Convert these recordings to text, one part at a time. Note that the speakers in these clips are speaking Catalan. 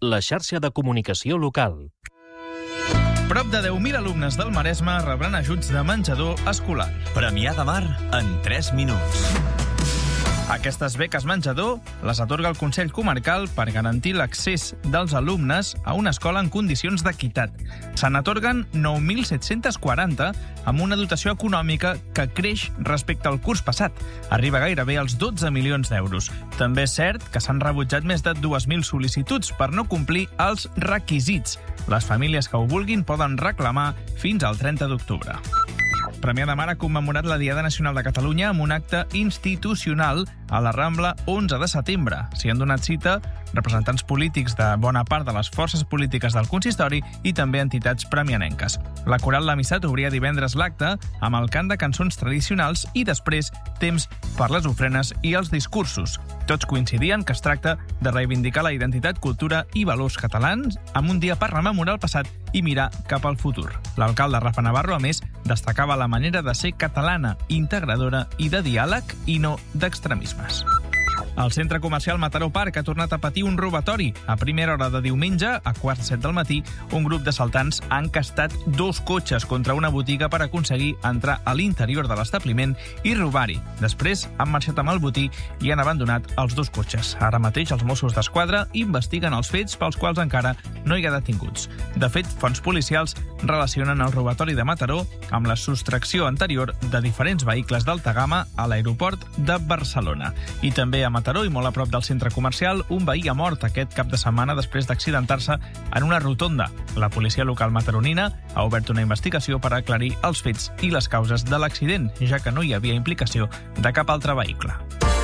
la xarxa de comunicació local. Prop de 10.000 alumnes del Maresme rebran ajuts de menjador escolar. Premià de Mar en 3 minuts. Aquestes beques menjador les atorga el Consell Comarcal per garantir l'accés dels alumnes a una escola en condicions d'equitat. Se n'atorguen 9.740 amb una dotació econòmica que creix respecte al curs passat. Arriba gairebé als 12 milions d'euros. També és cert que s'han rebutjat més de 2.000 sol·licituds per no complir els requisits. Les famílies que ho vulguin poden reclamar fins al 30 d'octubre. Premià de Mar ha commemorat la Diada Nacional de Catalunya amb un acte institucional a la Rambla 11 de setembre. S'hi han donat cita representants polítics de bona part de les forces polítiques del consistori i també entitats premianenques. La Coral L'Amistat obria divendres l'acte amb el cant de cançons tradicionals i després temps per les ofrenes i els discursos. Tots coincidien que es tracta de reivindicar la identitat, cultura i valors catalans amb un dia per rememorar el passat i mirar cap al futur. L'alcalde Rafa Navarro, a més, destacava la manera de ser catalana, integradora i de diàleg i no d'extremismes. El centre comercial Mataró Park ha tornat a patir un robatori. A primera hora de diumenge, a 6:45 del matí, un grup d'assaltants ha encastat 2 cotxes contra una botiga per aconseguir entrar a l'interior de l'establiment i robar-hi. Després han marxat amb el botí i han abandonat els 2 cotxes. Ara mateix els Mossos d'Esquadra investiguen els fets pels quals encara no hi ha detinguts. De fet, fonts policials relacionen el robatori de Mataró amb la sostracció anterior de diferents vehicles d'alta gamma a l'aeroport de Barcelona. I també a Mataró, i molt a prop del centre comercial, un veí ha mort aquest cap de setmana després d'accidentar-se en una rotonda. La policia local mataronina ha obert una investigació per aclarir els fets i les causes de l'accident, ja que no hi havia implicació de cap altre vehicle.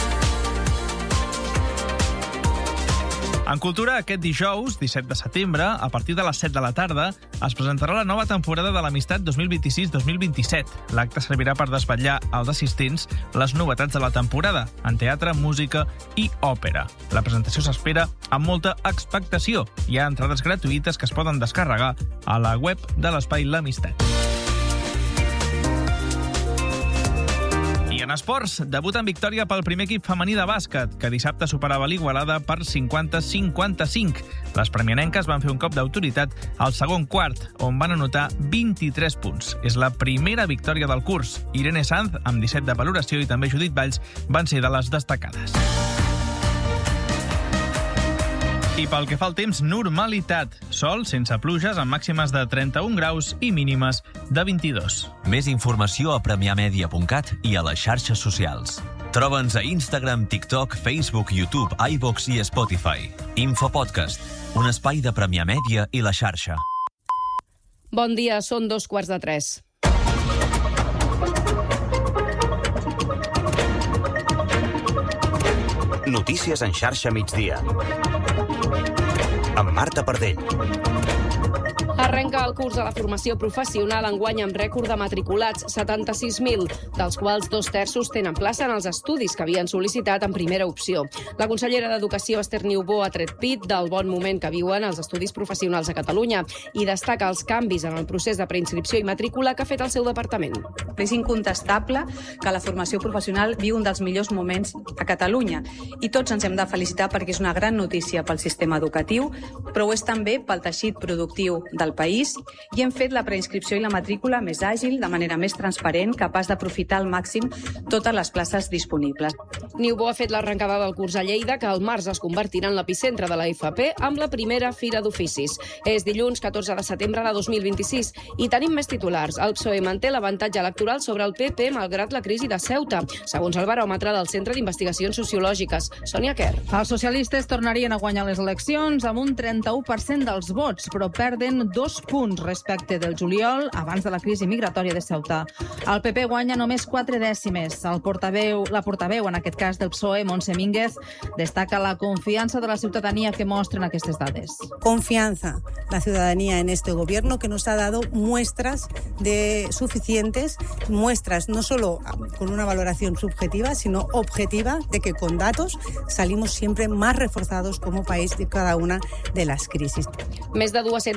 En cultura, aquest dijous, 17 de setembre, a partir de les 7 de la tarda, es presentarà la nova temporada de l'Amistat 2026-2027. L'acte servirà per desvetllar als assistents les novetats de la temporada, en teatre, música i òpera. La presentació s'espera amb molta expectació. Hi ha entrades gratuïtes que es poden descarregar a la web de l'Espai L'Amistat. En esports, debut en victòria pel primer equip femení de bàsquet, que dissabte superava l'Igualada per 50-55. Les premianenques van fer un cop d'autoritat al segon quart, on van anotar 23 punts. És la primera victòria del curs. Irene Sanz, amb 17 de valoració, i també Judit Valls van ser de les destacades. I pel que fa al temps, normalitat. Sol, sense pluges, amb màximes de 31 graus i mínimes de 22. Més informació a premiamedia.cat i a les xarxes socials. Troba'ns a Instagram, TikTok, Facebook, YouTube, iVoox i Spotify. Infopodcast, un espai de Premià Mèdia i la xarxa. Bon dia, són 2:45. Notícies en xarxa migdia. Amb Marta Pardell. Arrenca el curs de la formació professional enguany amb rècord de matriculats, 76.000, dels quals 2/3 tenen plaça en els estudis que havien sol·licitat en primera opció. La consellera d'Educació, Esther Niubó, ha tret pit del bon moment que viuen els estudis professionals a Catalunya i destaca els canvis en el procés de preinscripció i matrícula que ha fet el seu departament. És incontestable que la formació professional viu un dels millors moments a Catalunya i tots ens hem de felicitar perquè és una gran notícia pel sistema educatiu, però ho és també pel teixit productiu del país i hem fet la preinscripció i la matrícula més àgil, de manera més transparent, capaç d'aprofitar al màxim totes les places disponibles. Niubó ha fet l'arrencada del curs a Lleida, que al març es convertirà en l'epicentre de la FP amb la primera Fira d'Oficis. És dilluns 14 de setembre de 2026 i tenim més titulars. El PSOE manté l'avantatge electoral sobre el PP malgrat la crisi de Ceuta, segons el baròmetre del Centre d'Investigacions Sociològiques. Sònia Quer. Els socialistes tornarien a guanyar les eleccions amb un 31% dels vots, però perden 2 punts respecte del juliol, abans de la crisi migratòria de Ceuta. El PP guanya només 4 dècimes. La portaveu, en aquest cas del PSOE, Montse Mínguez, destaca la confiança de la ciutadania que mostren aquestes dades. Confianza la ciudadanía en este gobierno, que nos ha dado muestras suficientes, muestras no solo con una valoración subjetiva, sino objetiva, de que con datos salimos siempre más reforzados como país de cada una de las crisis. Més de 200 entitats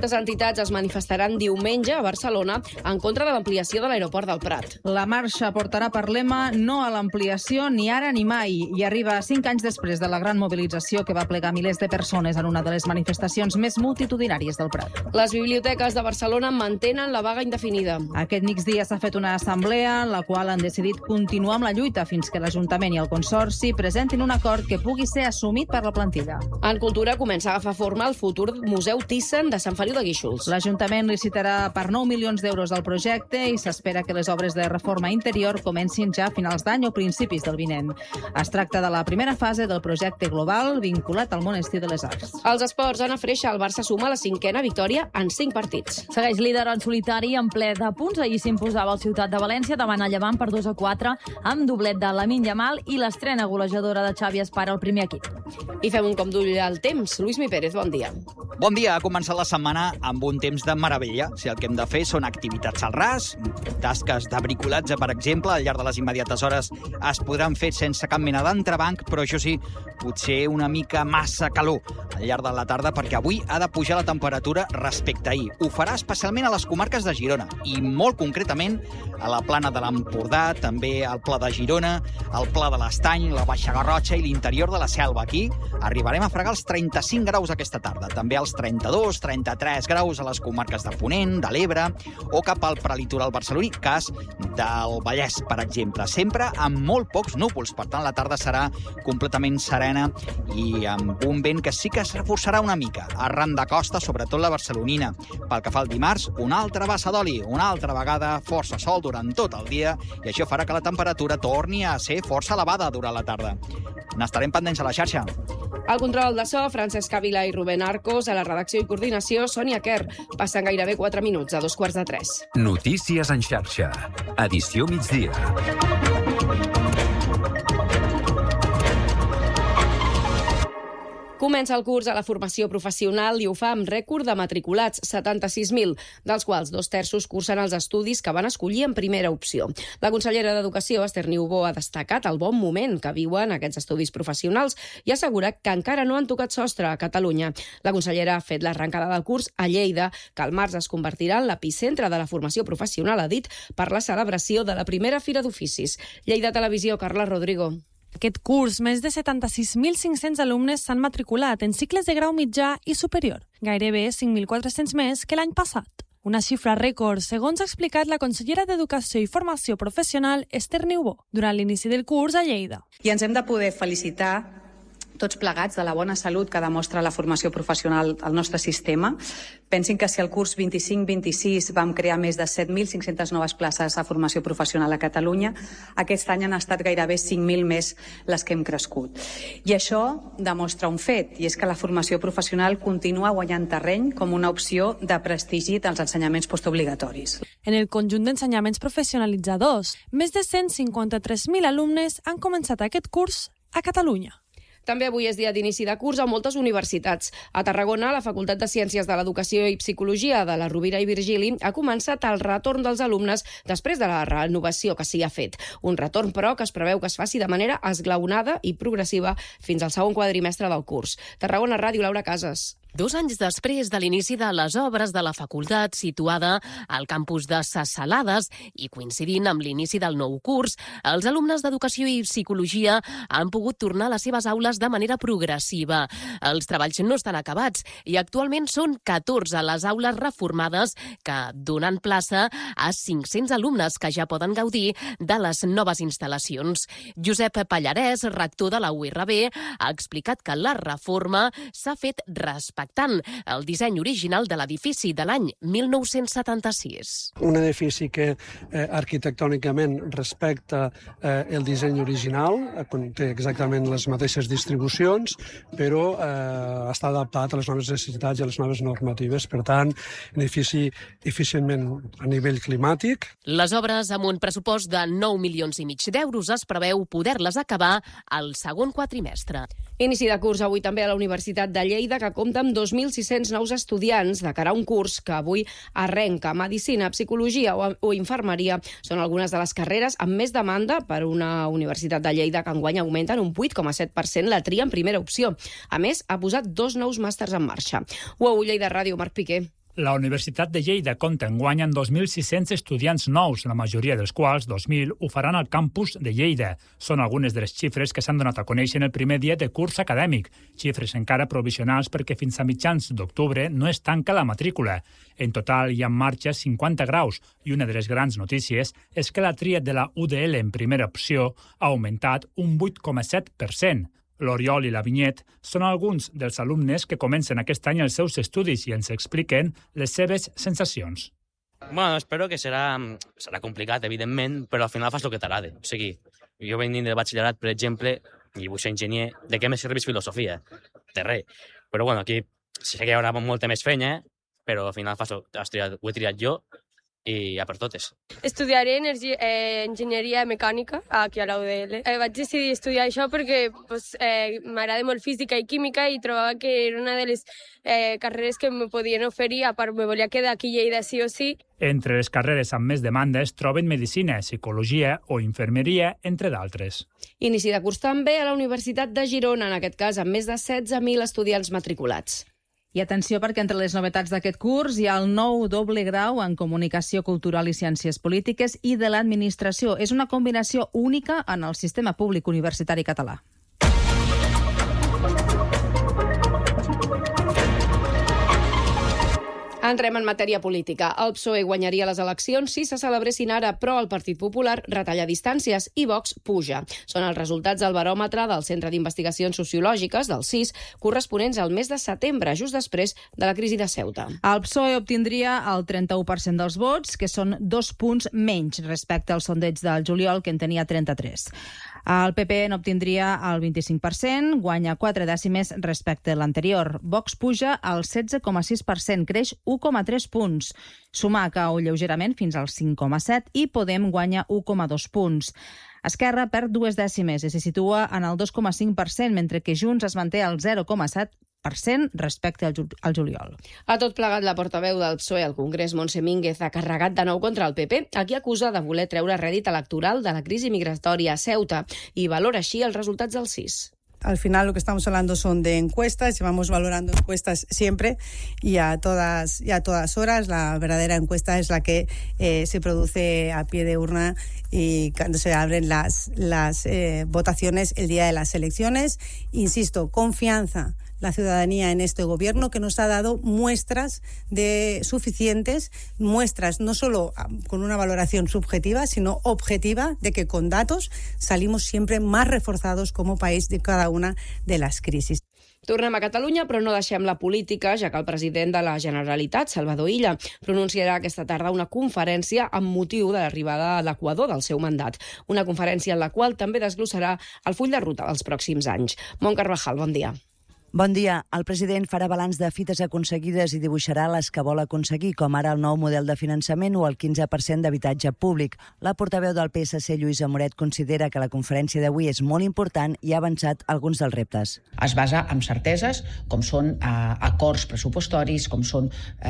sindicats es manifestaran diumenge a Barcelona en contra de l'ampliació de l'aeroport del Prat. La marxa portarà per lema no a l'ampliació ni ara ni mai i arriba 5 anys després de la gran mobilització que va plegar milers de persones en una de les manifestacions més multitudinàries del Prat. Les biblioteques de Barcelona mantenen la vaga indefinida. Aquest migdia s'ha fet una assemblea en la qual han decidit continuar amb la lluita fins que l'Ajuntament i el Consorci presentin un acord que pugui ser assumit per la plantilla. En cultura comença a agafar forma el futur Museu Thyssen de Sant Feliu de Guíxols. L'Ajuntament licitarà per 9 milions d'euros al projecte i s'espera que les obres de reforma interior comencin ja a finals d'any o principis del vinent. Es tracta de la primera fase del projecte global vinculat al Monestir de les Arts. Als esports, Anna Freixa, el Barça suma la 5a victòria en 5 partits. Segueix líder en solitari en ple de punts. Ahir s'imposava al Ciutat de València davant el Llevant per 2-4 amb doblet de Lamine Yamal i l'estrena golejadora de Xavi Espara al primer equip. I fem un cop d'ull al temps. Luis Mi Pérez, bon dia. Bon dia. Ha començat la setmana amb un temps de meravella. Si el que hem de fer són activitats al ras, tasques de bricolatge, per exemple, al llarg de les immediates hores es podran fer sense cap mena d'entrebanc, però això sí, potser una mica massa calor al llarg de la tarda, perquè avui ha de pujar la temperatura respecte a ahir. Ho farà especialment a les comarques de Girona i molt concretament a la plana de l'Empordà, també al Pla de Girona, al Pla de l'Estany, la Baixa Garrotxa i l'interior de la Selva. Aquí arribarem a fregar els 35 graus aquesta tarda, també als 32, 33 graus a les comarques de Ponent, de l'Ebre o cap al prelitoral barceloní, cas del Vallès, per exemple. Sempre amb molt pocs núvols, per tant la tarda serà completament serena i amb un vent que sí que es reforçarà una mica, arran de costa, sobretot la barcelonina. Pel que fa al dimarts, una altra bassa d'oli, una altra vegada força sol durant tot el dia i això farà que la temperatura torni a ser força elevada durant la tarda. N'estarem pendents a la xarxa. Al control de so, Francesc Ávila i Rubén Arcos. A la redacció i coordinació, Sònia Kerr. Passen gairebé 4 minuts a 2:45. Notícies en xarxa. Edició migdia. Comença el curs a la formació professional i ho fa amb rècord de matriculats, 76.000, dels quals 2/3 cursen els estudis que van escollir en primera opció. La consellera d'Educació, Esther Niubó, ha destacat el bon moment que viuen aquests estudis professionals i ha assegurat que encara no han tocat sostre a Catalunya. La consellera ha fet l'arrencada del curs a Lleida, que al març es convertirà en l'epicentre de la formació professional, ha dit, per la celebració de la primera Fira d'Oficis. Lleida Televisió, Carla Rodrigo. Aquest curs, més de 76.500 alumnes s'han matriculat en cicles de grau mitjà i superior, gairebé 5.400 més que l'any passat. Una xifra rècord, segons ha explicat la consellera d'Educació i Formació Professional, Esther Niubó, durant l'inici del curs a Lleida. I ens hem de poder felicitar tots plegats de la bona salut que demostra la formació professional al nostre sistema. Pensin que si el curs 25-26 vam crear més de 7.500 noves places de formació professional a Catalunya, aquest any han estat gairebé 5.000 més les que hem crescut. I això demostra un fet, i és que la formació professional continua guanyant terreny com una opció de prestigi dels ensenyaments postobligatoris. En el conjunt d'ensenyaments professionalitzadors, més de 153.000 alumnes han començat aquest curs a Catalunya. També avui és dia d'inici de curs a moltes universitats. A Tarragona, la Facultat de Ciències de l'Educació i Psicologia de la Rovira i Virgili ha començat el retorn dels alumnes després de la renovació que s'hi ha fet. Un retorn, però, que es preveu que es faci de manera esglaonada i progressiva fins al segon quadrimestre del curs. Tarragona Ràdio, Laura Casas. 2 anys després de l'inici de les obres de la facultat situada al campus de Ses Salades i coincidint amb l'inici del nou curs, els alumnes d'Educació i Psicologia han pogut tornar a les seves aules de manera progressiva. Els treballs no estan acabats i actualment són 14 les aules reformades que donen plaça a 500 alumnes que ja poden gaudir de les noves instal·lacions. Josep Pallarès, rector de la URB, ha explicat que la reforma s'ha fet respectant el disseny original de l'edifici de l'any 1976. Un edifici que arquitectònicament respecta el disseny original, té exactament les mateixes distribucions, però està adaptat a les noves necessitats i a les noves normatives. Per tant, un edifici eficientment a nivell climàtic. Les obres amb un pressupost de 9,5 milions d'euros es preveu poder-les acabar al segon quadrimestre. Inici de curs avui també a la Universitat de Lleida, que compta amb 2.600 nous estudiants de cara a un curs que avui arrenca. Medicina, psicologia o infermeria són algunes de les carreres amb més demanda per una Universitat de Lleida que enguany augmenta en un 8,7% la tria en primera opció. A més, ha posat 2 nous màsters en marxa. UAU Lleida Ràdio, Marc Piqué. La Universitat de Lleida compta enguany amb 2.600 estudiants nous, la majoria dels quals, 2.000, ho faran al campus de Lleida. Són algunes de les xifres que s'han donat a conèixer en el primer dia de curs acadèmic, xifres encara provisionals perquè fins a mitjans d'octubre no es tanca la matrícula. En total hi ha en marxa 50 graus i una de les grans notícies és que la tria de la UDL en primera opció ha augmentat un 8,7%. L'Oriol i la Vinyet són alguns dels alumnes que comencen aquest any els seus estudis i ens expliquen les seves sensacions. Bueno, espero que serà complicat, evidentment, però al final fas el que t'agrada. O sigui, jo venint del batxillerat, per exemple, i vull ser enginyer, de què me serveix filosofia? De res. Però bueno, aquí sé que hi haurà molta més feina, però al final ho he triat jo, i ja per totes. Estudiaré enginyeria mecànica aquí a la UDL. Vaig decidir estudiar això perquè m'agrada molt física i química i trobava que era una de les carreres que me podien oferir, a part me volia quedar aquí a Lleida sí o sí. Entre les carreres amb més demanda es troben medicina, psicologia o infermeria, entre d'altres. Inici de curs també a la Universitat de Girona, en aquest cas amb més de 16.000 estudiants matriculats. I atenció perquè entre les novetats d'aquest curs hi ha el nou doble grau en Comunicació Cultural i Ciències Polítiques i de l'Administració. És una combinació única en el sistema públic universitari català. Entrem en matèria política. El PSOE guanyaria les eleccions si se celebressin ara, però el Partit Popular retalla distàncies i Vox puja. Són els resultats del baròmetre del Centre d'Investigacions Sociològiques, del CIS, corresponents al mes de setembre, just després de la crisi de Ceuta. El PSOE obtindria el 31% dels vots, que són 2 punts menys respecte al sondeig del juliol, que en tenia 33. El PP n'obtindria el 25%, guanya 4 dècimes respecte a l'anterior. Vox puja al 16,6%, creix 1,3 punts. Sumar cau lleugerament fins al 5,7% i Podem guanya 1,2 punts. Esquerra perd 2 dècimes i se situa en el 2,5%, mentre que Junts es manté al 0,7% respecte al juliol. A tot plegat, la portaveu del PSOE al Congrés, Montse Mínguez, ha carregat de nou contra el PP, a qui acusa de voler treure rèdit electoral de la crisi migratòria a Ceuta i valora així els resultats del CIS. Al final lo que estamos hablando son de encuestas, llevamos valorando encuestas siempre y a todas horas. La verdadera encuesta es la que se produce a pie de urna y cuando se abren las votaciones el día de las elecciones. Insisto, confianza la ciudadanía en este gobierno, que nos ha dado muestras suficientes, muestras no solo con una valoración subjetiva, sino objetiva, de que con datos salimos siempre más reforzados como país de cada una de las crisis. Tornem a Catalunya, però no deixem la política, ja que el president de la Generalitat, Salvador Illa, pronunciarà aquesta tarda una conferència amb motiu de l'arribada a l'Equador del seu mandat. Una conferència en la qual també desglossarà el full de ruta dels pròxims anys. Mont Carvajal, bon dia. Bon dia. El president farà balanç de fites aconseguides i dibuixarà les que vol aconseguir, com ara el nou model de finançament o el 15% d'habitatge públic. La portaveu del PSC, Lluïsa Moret, considera que la conferència d'avui és molt important i ha avançat alguns dels reptes. Es basa en certeses, com són acords pressupostaris, com són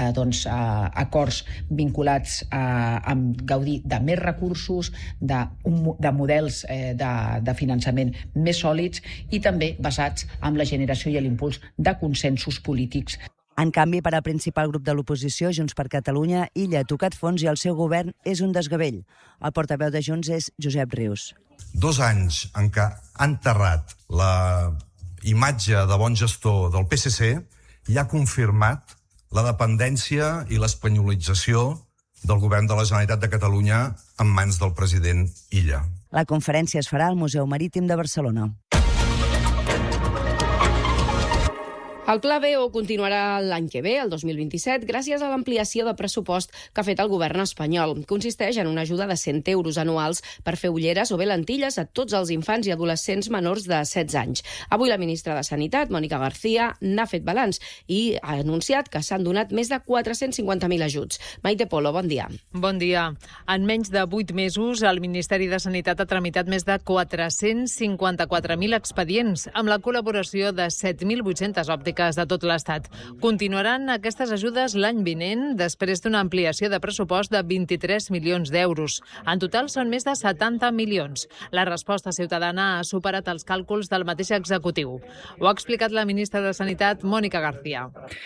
acords vinculats a gaudir de més recursos, de models de finançament més sòlids i també basats en la generació i l'impuls de consensos polítics. En canvi, per al principal grup de l'oposició, Junts per Catalunya, Illa ha tocat fons i el seu govern és un desgavell. El portaveu de Junts és Josep Rius. 2 anys en què ha enterrat la imatge de bon gestor del PSC i ha confirmat la dependència i l'espanyolització del govern de la Generalitat de Catalunya en mans del president Illa. La conferència es farà al Museu Marítim de Barcelona. El Pla BO continuarà l'any que ve, el 2027, gràcies a l'ampliació de pressupost que ha fet el govern espanyol. Consisteix en una ajuda de 100 euros anuals per fer ulleres o bé lentilles a tots els infants i adolescents menors de 16 anys. Avui la ministra de Sanitat, Mònica García, n'ha fet balanç i ha anunciat que s'han donat més de 450.000 ajuts. Maite Polo, bon dia. Bon dia. En menys de 8 mesos, el Ministeri de Sanitat ha tramitat més de 454.000 expedients, amb la col·laboració de 7.800 òptiques de tot l'Estat. Continuaran aquestes ajudes l'any vinent, després d'una ampliació de pressupost de 23 milions d'euros. En total són més de 70 milions. La resposta ciutadana ha superat els càlculs del mateix executiu. Ho ha explicat la ministra de Sanitat, Mònica García.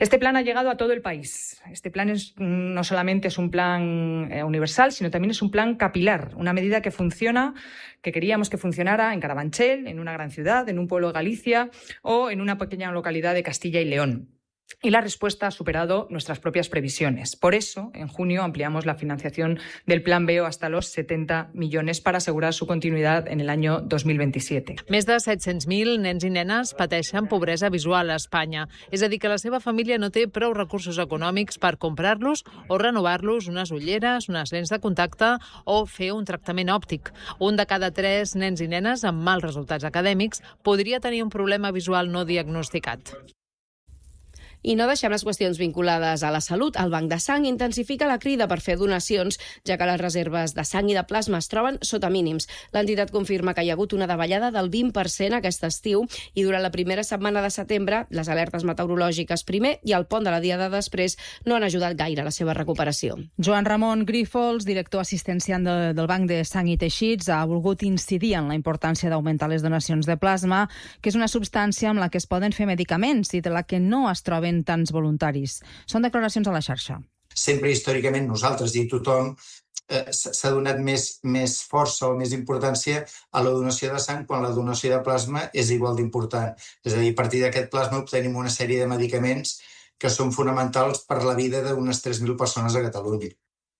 Este plan ha llegado a todo el país. Este plan no solamente es un plan universal, sino también es un plan capilar, una medida que funciona, que queríamos que funcionara en Carabanchel, en una gran ciudad, en un pueblo de Galicia o en una pequeña localidad de Castilla y León. Y la respuesta ha superado nuestras propias previsiones. Por eso, en junio ampliamos la financiación del Plan BEO hasta los 70 milions para asegurar su continuïtat en el año 2027. Més de 700.000 nens i nenes pateixen pobresa visual a Espanya. És a dir, que la seva família no té prou recursos econòmics per comprar-los o renovar-los unes ulleres, unes lents de contacte o fer un tractament òptic. Un de cada 3 nens i nenes amb mals resultats acadèmics podria tenir un problema visual no diagnosticat. I no deixem les qüestions vinculades a la salut. El Banc de Sang intensifica la crida per fer donacions, ja que les reserves de sang i de plasma es troben sota mínims. L'entitat confirma que hi ha hagut una davallada del 20% aquest estiu i durant la primera setmana de setembre les alertes meteorològiques primer i el pont de la diada després no han ajudat gaire a la seva recuperació. Joan Ramon Grífols, director assistencial del Banc de Sang i Teixits, ha volgut incidir en la importància d'augmentar les donacions de plasma, que és una substància amb la que es poden fer medicaments i de la que no es troben tants voluntaris. Són declaracions a la xarxa. Sempre històricament nosaltres i tothom s'ha donat més força o més importància a la donació de sang quan la donació de plasma és igual d'important. És a dir, a partir d'aquest plasma obtenim una sèrie de medicaments que són fonamentals per la vida d'unes 3.000 persones a Catalunya.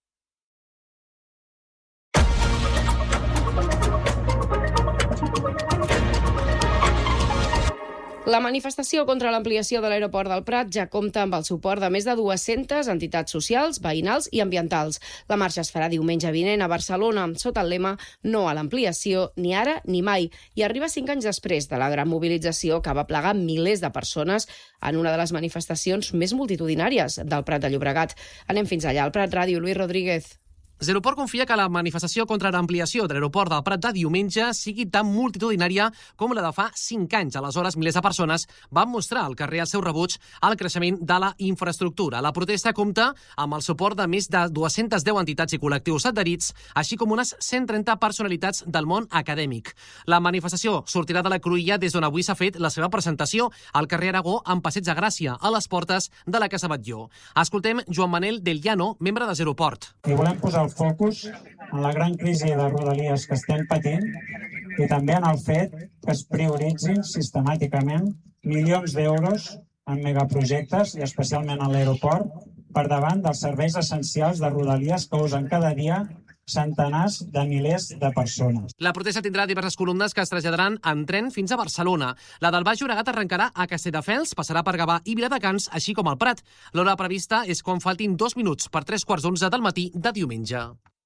La manifestació contra l'ampliació de l'aeroport del Prat ja compta amb el suport de més de 200 entitats socials, veïnals i ambientals. La marxa es farà diumenge vinent a Barcelona, sota el lema «No a l'ampliació, ni ara ni mai», i arriba 5 anys després de la gran mobilització que va plegar milers de persones en una de les manifestacions més multitudinàries del Prat de Llobregat. Anem fins allà, al Prat Ràdio, Lluís Rodríguez. Zeroport confia que la manifestació contra l'ampliació de l'aeroport del Prat de diumenge sigui tan multitudinària com la de fa 5 anys. Aleshores, milers de persones van mostrar al carrer el seu rebuig al creixement de la infraestructura. La protesta compta amb el suport de més de 210 entitats i col·lectius adherits, així com unes 130 personalitats del món acadèmic. La manifestació sortirà de la Cruïlla des d'on avui s'ha fet la seva presentació al carrer Aragó amb Passeig de Gràcia, a les portes de la Casa Batlló. Escoltem Joan Manel Del Llano, membre de Zeroport. I volem posar el focus en la gran crisi de Rodalies que estem patint i també en el fet que es prioritzin sistemàticament milions d'euros en megaprojectes i especialment a l'aeroport per davant dels serveis essencials de Rodalies que usen cada dia centenars de milers de persones. La protesta tindrà diverses columnes que es traslladaran en tren fins a Barcelona. La del Baix Llobregat arrencarà a Castelldefels, passarà per Gavà i Viladecans, així com al Prat. L'hora prevista és quan faltin 2 minuts per 3:15 del matí de diumenge.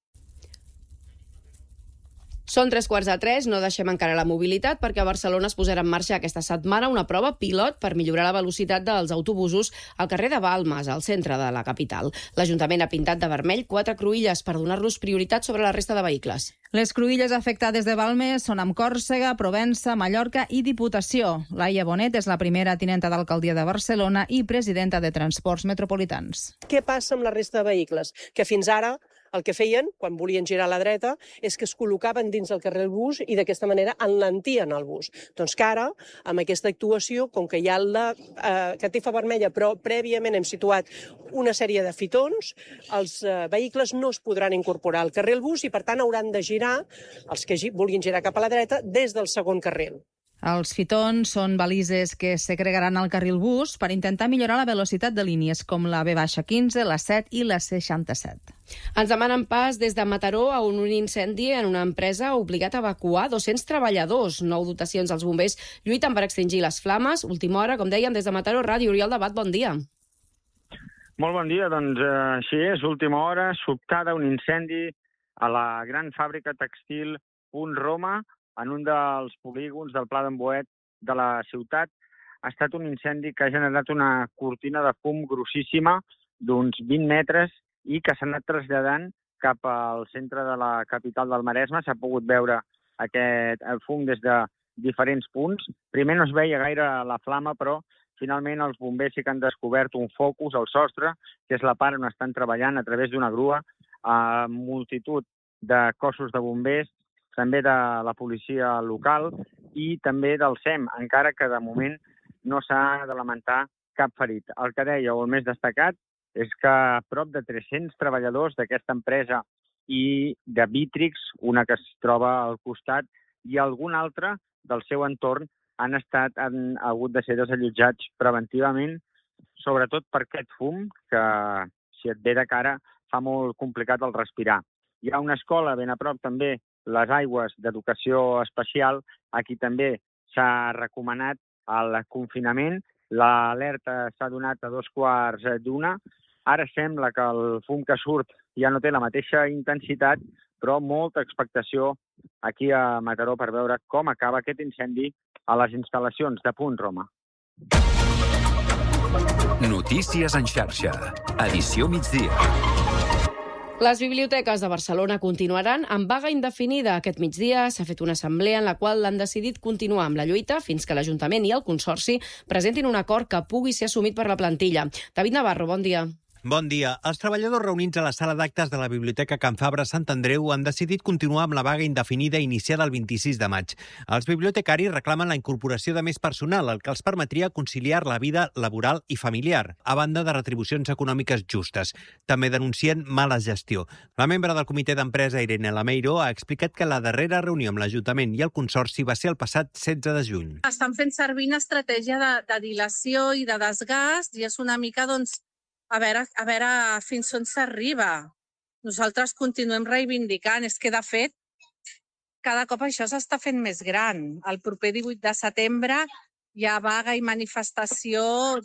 Són 2:45, no deixem encara la mobilitat perquè a Barcelona es posarà en marxa aquesta setmana una prova pilot per millorar la velocitat dels autobusos al carrer de Balmes, al centre de la capital. L'Ajuntament ha pintat de vermell 4 cruïlles per donar-los prioritat sobre la resta de vehicles. Les cruïlles afectades de Balmes són amb Còrsega, Provença, Mallorca i Diputació. Laia Bonet és la primera tinenta d'alcaldia de Barcelona i presidenta de Transports Metropolitans. Què passa amb la resta de vehicles? Que fins ara el que feien, quan volien girar a la dreta, és que es col·locaven dins del carrer el bus i d'aquesta manera enlentien el bus. Doncs que ara, amb aquesta actuació, com que hi ha la catifa vermella, però prèviament hem situat una sèrie de fitons, els vehicles no es podran incorporar al carrer el bus i, per tant, hauran de girar, els que vulguin girar cap a la dreta, des del segon carril. Els fitons són balises que segregaran el carril bus per intentar millorar la velocitat de línies com la B-15, la 7 i la 67. Ens demanen pas des de Mataró a un incendi en una empresa ha obligat a evacuar 200 treballadors. 9 dotacions als bombers lluiten per extingir les flames. Última hora, com dèiem, des de Mataró, Ràdio Oriol Debat, bon dia. Molt bon dia, doncs així és, última hora, sobtada un incendi a la gran fàbrica tèxtil Punt Roma, en un dels polígons del Pla d'en Boet de la ciutat. Ha estat un incendi que ha generat una cortina de fum grossíssima d'uns 20 metres i que s'ha anat traslladant cap al centre de la capital del Maresme. S'ha pogut veure aquest fum des de diferents punts. Primer no es veia gaire la flama, però finalment els bombers sí que han descobert un focus al sostre, que és la part on estan treballant a través d'una grua a multitud de cossos de bombers, també de la policia local i també del SEM, encara que de moment no s'ha de lamentar cap ferit. El que deia, o el més destacat, és que prop de 300 treballadors d'aquesta empresa i de Vítrix, una que es troba al costat, i algun altre del seu entorn han hagut de ser desallotjats preventivament, sobretot per aquest fum que, si et ve de cara, fa molt complicat el respirar. Hi ha una escola ben a prop també, les Aigües d'Educació Especial, aquí també s'ha recomanat el confinament. L'alerta s'ha donat a 2:15. Ara sembla que el fum que surt ja no té la mateixa intensitat, però molta expectació aquí a Mataró per veure com acaba aquest incendi a les instal·lacions de Punt Roma. Notícies en xarxa. Edició migdia. Les biblioteques de Barcelona continuaran amb vaga indefinida. Aquest migdia s'ha fet una assemblea en la qual han decidit continuar amb la lluita fins que l'Ajuntament i el Consorci presentin un acord que pugui ser assumit per la plantilla. David Navarro, bon dia. Bon dia. Els treballadors reunits a la sala d'actes de la Biblioteca Can Fabra Sant Andreu han decidit continuar amb la vaga indefinida iniciada el 26 de maig. Els bibliotecaris reclamen la incorporació de més personal, el que els permetria conciliar la vida laboral i familiar, a banda de retribucions econòmiques justes. També denuncien mala gestió. La membre del comitè d'empresa, Irene Lameiro, ha explicat que la darrera reunió amb l'Ajuntament i el Consorci va ser el passat 16 de juny. Estan fent servir una estratègia de dilació i de desgast i és una mica, doncs, a veure fins on s'arriba. Nosaltres continuem reivindicant. És que, de fet, cada cop això s'està fent més gran. El proper 18 de setembre hi ha vaga i manifestació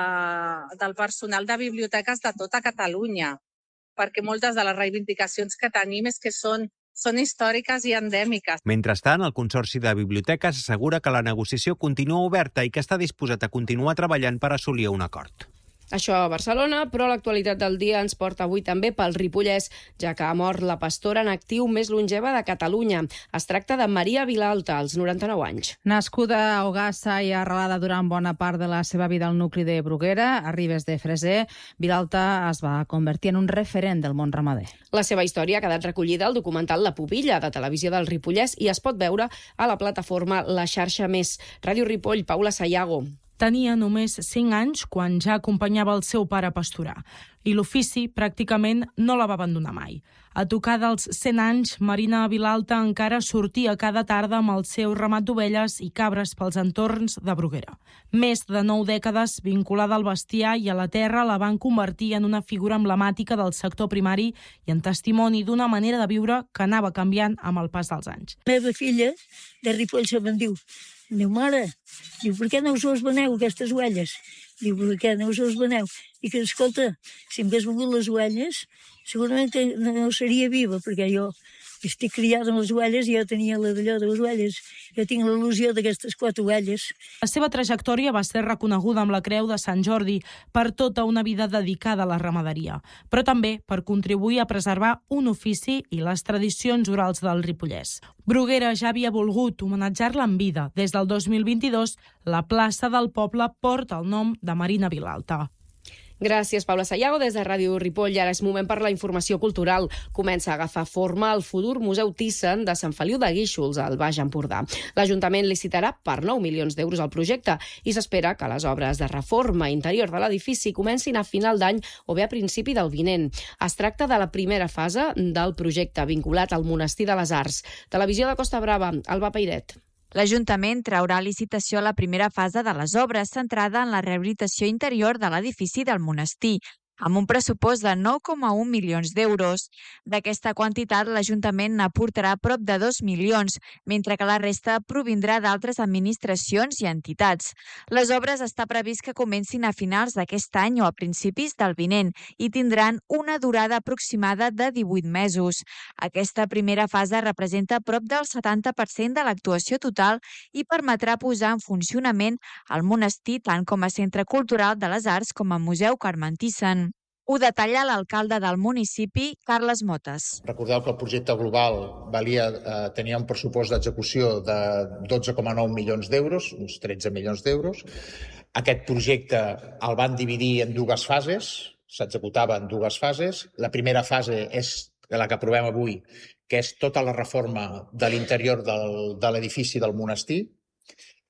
del personal de biblioteques de tota Catalunya, perquè moltes de les reivindicacions que tenim és que són històriques i endèmiques. Mentrestant, el Consorci de Biblioteques assegura que la negociació continua oberta i que està disposat a continuar treballant per assolir un acord. Això a Barcelona, però l'actualitat del dia ens porta avui també pel Ripollès, ja que ha mort la pastora en actiu més longeva de Catalunya. Es tracta de Maria Vilalta, als 99 anys. Nascuda a Ogassa i arrelada durant bona part de la seva vida al nucli de Bruguera, a Ribes de Freser, Vilalta es va convertir en un referent del món ramader. La seva història ha quedat recollida al documental La Pupilla, de Televisió del Ripollès, i es pot veure a la plataforma La Xarxa Més. Ràdio Ripoll, Paula Sayago. Tenia només 5 anys quan ja acompanyava el seu pare a pasturar i l'ofici pràcticament no la va abandonar mai. A tocar dels 100 anys, Marina Vilalta encara sortia cada tarda amb el seu ramat d'ovelles i cabres pels entorns de Bruguera. Més de 9 dècades vinculada al bestiar i a la terra la van convertir en una figura emblemàtica del sector primari i en testimoni d'una manera de viure que anava canviant amb el pas dels anys. La meva filla de Ripoll se'm diu, mare, per què no us veneu aquestes ovelles? Diu, per què no us veneu? I que, escolta, si em hagués vengut les ovelles, segurament no seria viva, perquè jo estic criada amb les ovelles i jo tenia d'allò de les ovelles. Jo tinc l'il·lusió d'aquestes 4 ovelles. La seva trajectòria va ser reconeguda amb la Creu de Sant Jordi per tota una vida dedicada a la ramaderia, però també per contribuir a preservar un ofici i les tradicions orals del Ripollès. Bruguera ja havia volgut homenatjar-la en vida. Des del 2022, la plaça del poble porta el nom de Marina Vilalta. Gràcies, Paula Sayago, des de Ràdio Ripoll. Ara és moment per la informació cultural. Comença a agafar forma el futur Museu Thyssen de Sant Feliu de Guíxols, al Baix Empordà. L'Ajuntament licitarà per 9 milions d'euros el projecte i s'espera que les obres de reforma interior de l'edifici comencin a final d'any o bé a principi del vinent. Es tracta de la primera fase del projecte vinculat al Monestir de les Arts. Televisió de Costa Brava, Alba Peiret. L'Ajuntament traurà a licitació la primera fase de les obres centrada en la rehabilitació interior de l'edifici del monestir, amb un pressupost de 9,1 milions d'euros. D'aquesta quantitat, l'Ajuntament n'aportarà prop de 2 milions, mentre que la resta provindrà d'altres administracions i entitats. Les obres està previst que comencin a finals d'aquest any o a principis del vinent i tindran una durada aproximada de 18 mesos. Aquesta primera fase representa prop del 70% de l'actuació total i permetrà posar en funcionament el monestir tant com a centre cultural de les arts com a museu Carme Thyssen. Ho detalla l'alcalde del municipi, Carles Motes. Recordeu que el projecte global tenia un pressupost d'execució de 12,9 milions d'euros, uns 13 milions d'euros. Aquest projecte el van dividir en 2 fases, s'executava en 2 fases. La primera fase és la que aprovem avui, que és tota la reforma de l'interior de l'edifici del monestir,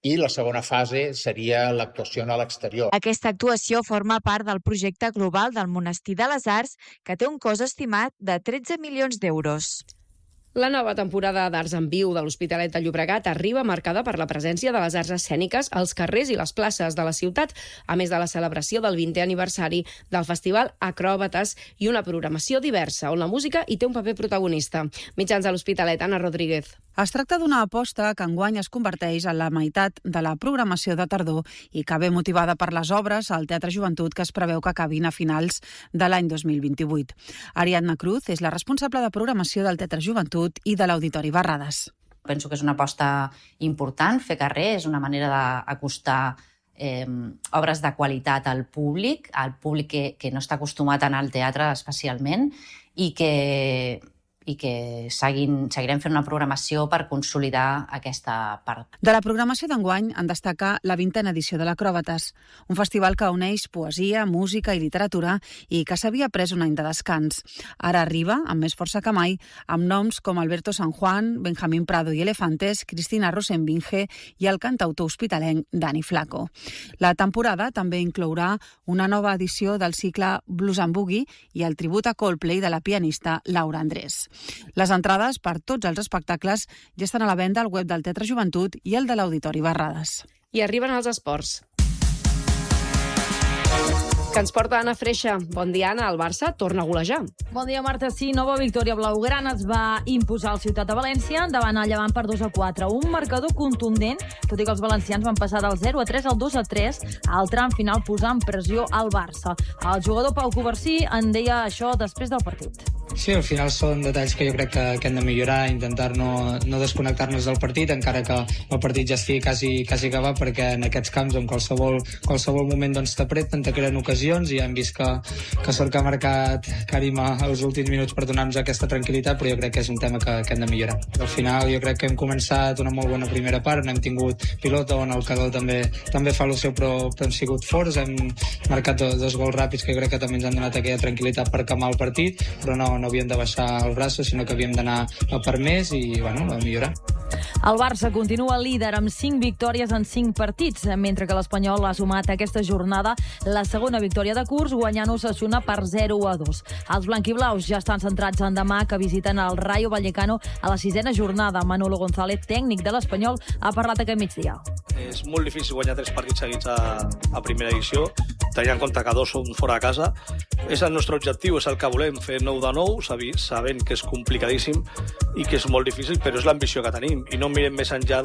i la segona fase seria l'actuació a l'exterior. Aquesta actuació forma part del projecte global del Monestir de les Arts, que té un cost estimat de 13 milions d'euros. La nova temporada d'Arts en Viu de l'Hospitalet de Llobregat arriba marcada per la presència de les arts escèniques als carrers i les places de la ciutat, a més de la celebració del 20è aniversari del Festival Acròbates i una programació diversa, on la música hi té un paper protagonista. Mitjans de l'Hospitalet, Anna Rodríguez. Es tracta d'una aposta que enguany es converteix en la meitat de la programació de tardor i que ve motivada per les obres al Teatre Joventut que es preveu que acabin a finals de l'any 2028. Ariadna Cruz és la responsable de programació del Teatre Joventut i de l'Auditori Barrades. Penso que és una aposta important, fer carrer, és una manera d'acostar obres de qualitat al públic que no està acostumat a anar al teatre especialment i que seguirem fent una programació per consolidar aquesta part. De la programació d'enguany en destaca la 20a edició de l'Acròbates, un festival que uneix poesia, música i literatura i que s'havia pres un any de descans. Ara arriba, amb més força que mai, amb noms com Alberto San Juan, Benjamín Prado i Elefantes, Cristina Rosenbinge i el cantautor hospitalenc Dani Flaco. La temporada també inclourà una nova edició del cicle Blues and Boogie i el tribut a Coldplay de la pianista Laura Andrés. Les entrades per tots els espectacles ja estan a la venda al web del Teatre Joventut i el de l'Auditori Barrades. I arriben els esports. Que ens porta Anna Freixa. Bon dia, Anna. El Barça torna a golejar. Bon dia, Marta. Sí, nova victòria blaugrana es va imposar al Ciutat de València davant el Llevant per 2-4. Un marcador contundent, tot i que els valencians van passar del 0-3 al 2-3 al tram final posant pressió al Barça. El jugador Pau Covarsí en deia això després del partit. Sí, al final són detalls que jo crec que hem de millorar, intentar no desconnectar-nos del partit, encara que el partit ja estigui quasi acabat, perquè en aquests camps, en qualsevol moment t'apreten, te creen ocasions, i hem vist que sort que ha marcat Karim als últims minuts per donar-nos aquesta tranquil·litat, però jo crec que és un tema que hem de millorar. Al final jo crec que hem començat una molt bona primera part, on hem tingut pilota, on el Cadó també fa el seu, però hem sigut forts, hem marcat dos gols ràpids que jo crec que també ens han donat aquella tranquil·litat per calmar el partit, però no havíem de baixar el braç, sinó que havíem d'anar per més i, a millorar. El Barça continua líder amb 5 victòries en 5 partits, mentre que l'Espanyol ha sumat aquesta jornada la segona victòria de curs, guanyant Osasuna per 0-2. Els blanquiblaus ja estan centrats en demà, que visiten el Rayo Vallecano a la 6a jornada. Manolo González, tècnic de l'Espanyol, ha parlat aquest migdia. És molt difícil guanyar 3 partits seguits a primera edició, tenint en compte que 2 són fora de casa. És el nostre objectiu, és el que volem, fer 9 de 9, sabent que és complicadíssim i que és molt difícil, però és l'ambició que tenim. I no mirem més enllà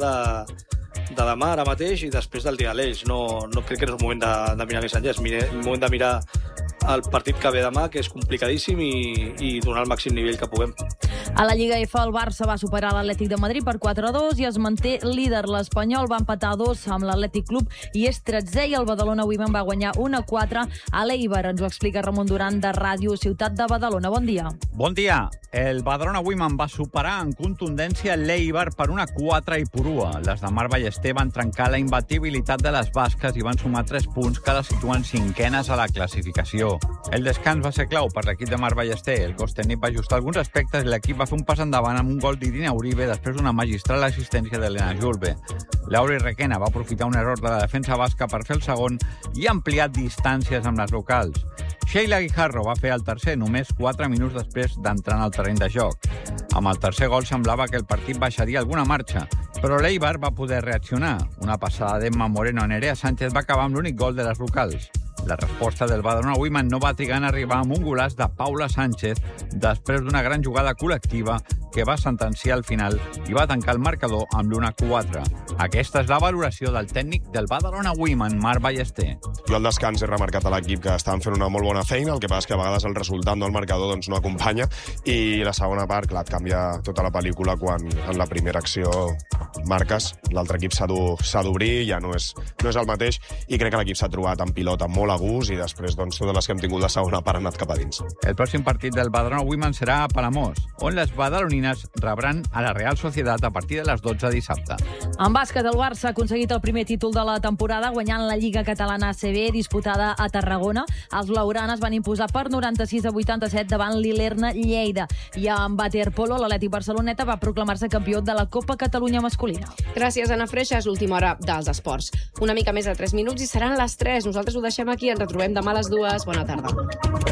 de demà, ara mateix, i després del dia de l'Eix. No crec que no és un moment de mirar més enllà, és un moment de mirar el partit que ve demà, que és complicadíssim, i donar el màxim nivell que puguem. A la Lliga F, el Barça va superar l'Atlètic de Madrid per 4-2 i es manté líder. L'Espanyol va empatar 2 amb l'Atlètic Club i és 13è, i el Badalona Women va guanyar 1-4 a l'Eibar. Ens ho explica Ramon Duran, de Ràdio Ciutat de Badalona. Bon dia. Bon dia. El Badalona Women va superar en contundència l'Eibar per 1-4 i Purua. Les de Mar Ballester van trencar la imbatibilitat de les basques i van sumar 3 punts que les situen 5enes a la classificació. El descans va ser clau per l'equip de Mar Ballester. El cos tècnic va ajustar alguns aspectes i l'equip va fer un pas endavant amb un gol d'Irina Uribe després d'una magistral assistència d'Helena Julve. Lauri Requena va aprofitar un error de la defensa basca per fer el segon i ha ampliat distàncies amb les locals. Sheila Guijarro va fer el tercer només 4 minuts després d'entrar en el terreny de joc. Amb el tercer gol semblava que el partit baixaria alguna marxa, però l'Eibar va poder reaccionar. Una passada d'Emma Moreno a Nerea Sánchez va acabar amb l'únic gol de les locals. La resposta del Badalona Women no va trigar en arribar amb un golaç de Paula Sánchez després d'una gran jugada col·lectiva que va sentenciar al final i va tancar el marcador amb l'1-4. Aquesta és la valoració del tècnic del Badalona Women, Marc Ballester. Jo al descans he remarcat a l'equip que estaven fent una molt bona feina, el que passa és que a vegades el resultat del marcador no acompanya, i la segona part, clar, et canvia tota la pel·lícula quan en la primera acció marques, l'altre equip s'ha d'obrir, ja no és el mateix, i crec que l'equip s'ha trobat en pilota molt molt a gust i després doncs, totes les que hem tingut la segona part han anat cap a dins. El pròxim partit del Badalona Women serà a Palamós, on les badalonines rebran a la Real Societat a partir de les 12 dissabte. En bàsquet, el Barça ha aconseguit el primer títol de la temporada guanyant la Lliga Catalana ACB disputada a Tarragona. Els blaugranes van imposar per 96-87 davant l'Ilerna Lleida. I en waterpolo, l'Atlètic Barceloneta va proclamar-se campió de la Copa Catalunya masculina. Gràcies, Anna Freixa. És l'última hora dels esports. Una mica més de 3 minuts i seran les 3. Nosaltres ho deixem aquí. Ens retrobem demà a les 2. Bona tarda.